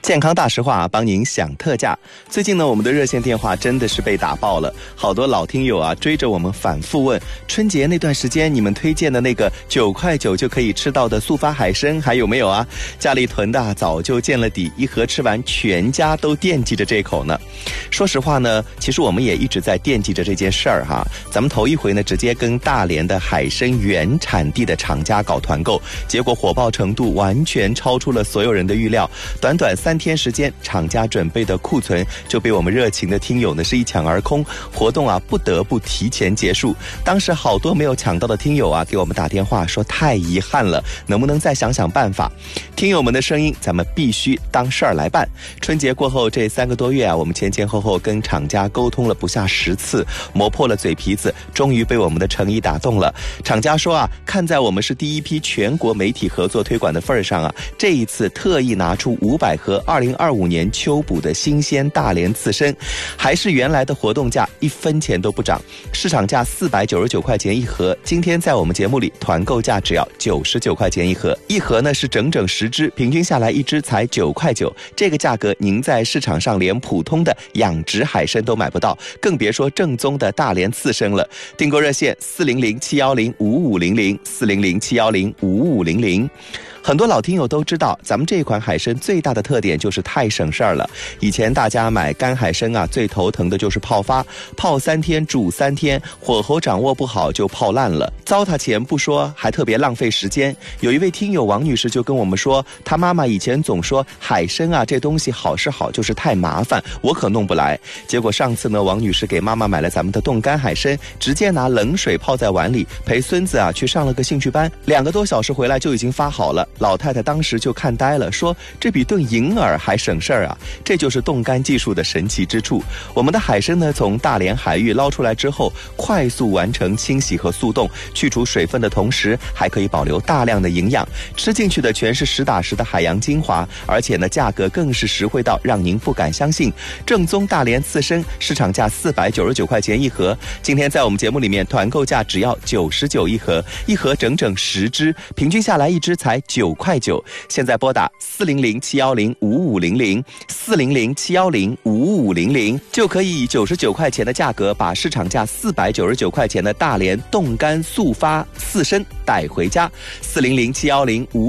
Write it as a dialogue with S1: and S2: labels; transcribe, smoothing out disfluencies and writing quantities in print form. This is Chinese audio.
S1: 健康大实话，帮您享特价。最近呢，我们的热线电话真的是被打爆了，好多老听友啊追着我们反复问，春节那段时间你们推荐的那个9块9就可以吃到的速发海参还有没有啊？家里囤的早就见了底，一盒吃完全家都惦记着这口呢。说实话呢，其实我们也一直在惦记着这件事儿哈。咱们头一回呢，直接跟大连的海参原产地的厂家搞团购，结果火爆程度完全超出了所有人的预料。短短3天时间，厂家准备的库存就被我们热情的听友呢是一抢而空，活动啊不得不提前结束。当时好多没有抢到的听友啊给我们打电话说太遗憾了，能不能再想想办法？听友们的声音咱们必须当事儿来办。春节过后这3个多月啊，我们前后跟厂家沟通了不下10次，磨破了嘴皮子，终于被我们的诚意打动了。厂家说啊，看在我们是第一批全国媒体合作推广的份上啊，这一次特意拿出500盒2025年秋捕的新鲜大连刺参，还是原来的活动价，1分钱都不涨，市场价499块钱一盒，今天在我们节目里团购价只要99块钱一盒，一盒呢是整整10只，平均下来一只才9块9，这个价格您在市场上连普通的养殖海参都买不到，更别说正宗的大连刺参了。订购热线400-710-5500，400-710-5500。很多老听友都知道，咱们这款海参最大的特点就是太省事儿了。以前大家买干海参啊，最头疼的就是泡发，泡3天煮3天，火候掌握不好就泡烂了，糟蹋钱不说，还特别浪费时间。有一位听友王女士就跟我们说，她妈妈以前总说海参啊这东西好是好，就是太麻烦，我可弄不来。结果上次呢，王女士给妈妈买了咱们的冻干海参，直接拿冷水泡在碗里，陪孙子啊去上了个兴趣班，2个多小时回来就已经发好了。老太太当时就看呆了，说这比炖银耳还省事儿啊！这就是冻干技术的神奇之处。我们的海参呢，从大连海域捞出来之后，快速完成清洗和速冻，去除水分的同时，还可以保留大量的营养，吃进去的全是实打实的海洋精华，而且呢，价格更是实惠到让您不敢相信。正宗大连刺参，市场价499块钱一盒，今天在我们节目里面团购价只要99一盒，一盒整整10只，平均下来一只才9块9。现在拨打400-710-5500，400-710-5500，就可以以99块钱的价格把市场价499块钱的大连冻干速发刺参带回家。400-710-5500。